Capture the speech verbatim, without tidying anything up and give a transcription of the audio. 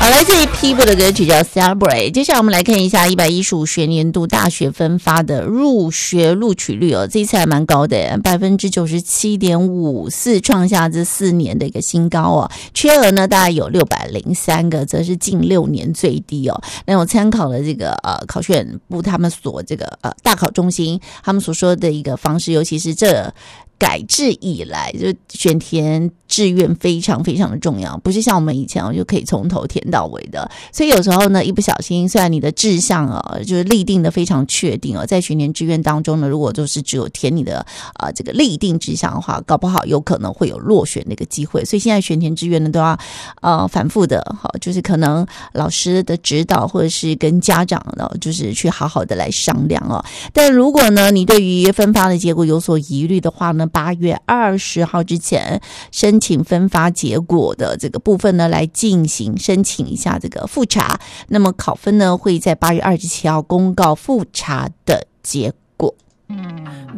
来自于 People 的歌曲叫 Celebrate。 接下来我们来看一下一百一十五学年度大学分发的入学录取率哦，这一次还蛮高的 百分之九十七点五四， 创下这四年的一个新高哦。缺额呢大概有六百零三个，则是近六年最低哦。那我参考了这个呃考选部他们所这个呃大考中心他们所说的一个方式，尤其是这改制以来，就选填志愿非常非常的重要，不是像我们以前就可以从头填到尾的。所以有时候呢，一不小心，虽然你的志向哦，就是立定的非常确定哦，在选填志愿当中呢，如果就是只有填你的呃这个立定志向的话，搞不好有可能会有落选的一个机会。所以现在选填志愿呢，都要呃反复的，好，就是可能老师的指导或者是跟家长呢，就是去好好的来商量哦。但如果呢，你对于分发的结果有所疑虑的话呢，八月二十号之前申请分发结果的这个部分呢，来进行申请一下这个复查。那么考分呢，会在八月二十七号公告复查的结果。